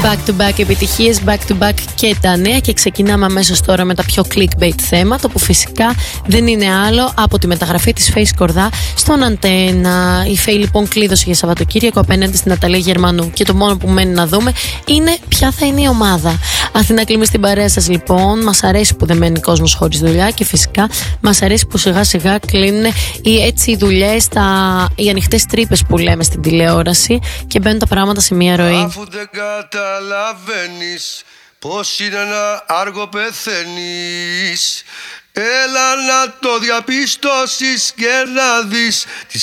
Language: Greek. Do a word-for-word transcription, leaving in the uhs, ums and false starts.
Back to back επιτυχίες, back to back και τα νέα, και ξεκινάμε αμέσως τώρα με τα πιο clickbait θέματα, που φυσικά δεν είναι άλλο από τη μεταγραφή της Face Κορδά στον Αντένα. Η Faye λοιπόν κλείδωσε για Σαββατοκύριακο απέναντι στην Ναταλία Γερμανού, και το μόνο που μένει να δούμε είναι ποια θα είναι η ομάδα. Αθηνά Κλίμη στην παρέα σας λοιπόν. Μας αρέσει που δεν μένει κόσμος χωρίς δουλειά, και φυσικά μας αρέσει που σιγά σιγά κλείνουν οι, έτσι, οι δουλειές, τα, οι ανοιχτές τρύπες που λέμε στην τηλεόραση, και μπαίνουν τα πράγματα σε μια ροή. Αφού δεν καταλαβαίνεις πως είναι ένα άργο πεθαίνεις, έλα να το διαπιστώσεις και να δεις